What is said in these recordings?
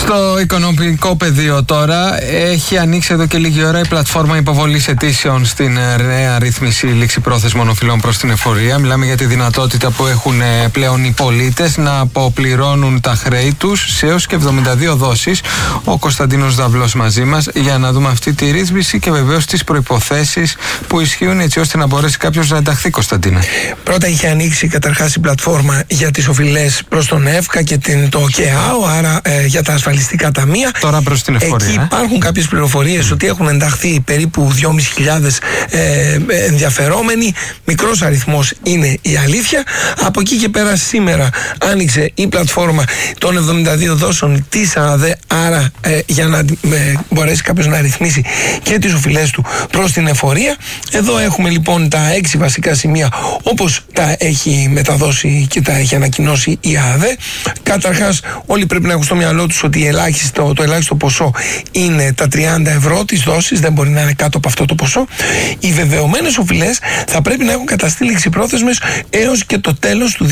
Στο οικονομικό πεδίο τώρα έχει ανοίξει εδώ και λίγη ώρα η πλατφόρμα υποβολής αιτήσεων στην νέα ρύθμιση ληξιπρόθεσμων οφειλών προς την εφορία. Μιλάμε για τη δυνατότητα που έχουν πλέον οι πολίτες να αποπληρώνουν τα χρέη τους σε έως και 72 δόσεις. Ο Κωνσταντίνος Δαυλός μαζί μας για να δούμε αυτή τη ρύθμιση και βεβαίως τις προϋποθέσεις που ισχύουν έτσι ώστε να μπορέσει κάποιος να ενταχθεί, Κωνσταντίνε. Πρώτα είχε ανοίξει καταρχάς η πλατφόρμα για τις οφειλές προς τον ΕΦΚΑ και το ΚΕΑΟ, άρα για τα ασφαλιστικά ταμεία. Τώρα προς την εφορία. Εκεί υπάρχουν κάποιες πληροφορίες ότι έχουν ενταχθεί περίπου 2.500 ενδιαφερόμενοι. Μικρός αριθμός είναι η αλήθεια. Από εκεί και πέρα σήμερα άνοιξε η πλατφόρμα των 72 δόσεων της ΑΔΕ, άρα για να μπορέσει κάποιος να ρυθμίσει και τις οφειλές του προς την εφορία. Εδώ έχουμε λοιπόν τα 6 βασικά σημεία όπως τα έχει μεταδώσει και τα έχει ανακοινώσει η ΑΔΕ. Καταρχάς, όλοι πρέπει να έχουν στο μυαλό τους ότι το ελάχιστο ποσό είναι τα 30 ευρώ της δόσης, δεν μπορεί να είναι κάτω από αυτό το ποσό. Οι βεβαιωμένες οφειλές θα πρέπει να έχουν καταστεί ληξιπρόθεσμες έως και το τέλος του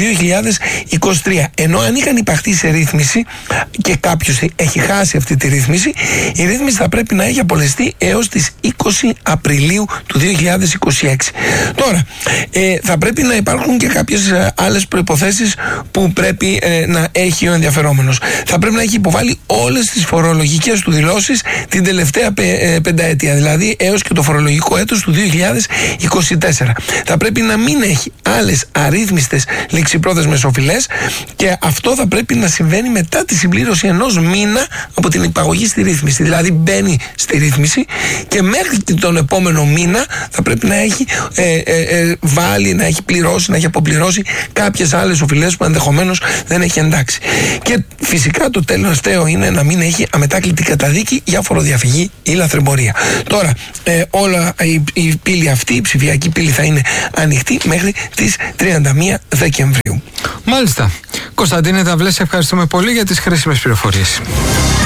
2023. Ενώ αν είχαν υπαχθεί σε ρύθμιση και κάποιος έχει χάσει αυτή τη ρύθμιση, η ρύθμιση θα πρέπει να έχει απολεστεί έως τις 20 Απριλίου του 2026. Τώρα, θα πρέπει να υπάρχουν και κάποιες άλλες προϋποθέσεις που πρέπει να έχει ο ενδιαφερόμενος. Θα πρέπει να έχει υποβάλει όλες τις φορολογικές του δηλώσεις την τελευταία πενταετία, δηλαδή έως και το φορολογικό έτος του 2024. Θα πρέπει να μην έχει άλλες αρρύθμιστες ληξιπρόθεσμες οφειλές και αυτό θα πρέπει να συμβαίνει μετά τη συμπλήρωση ενός μήνα από την υπαγωγή στη ρύθμιση. Δηλαδή μπαίνει στη ρύθμιση και μέχρι τον επόμενο μήνα θα πρέπει να έχει βάλει, να έχει πληρώσει, να έχει αποπληρώσει κάποιες άλλες οφειλές που ενδεχομένως δεν έχει εντάξει. Και φυσικά το τελευταίο είναι να μην έχει αμετάκλητη καταδίκη για φοροδιαφυγή ή λαθρεμπορία. Τώρα, όλα η πύλη αυτή, η ψηφιακή πύλη, θα είναι ανοιχτή μέχρι τις 31 Δεκεμβρίου. Μάλιστα. Κωνσταντίνε Δαυλέ, ευχαριστούμε πολύ για τις χρήσιμες πληροφορίες.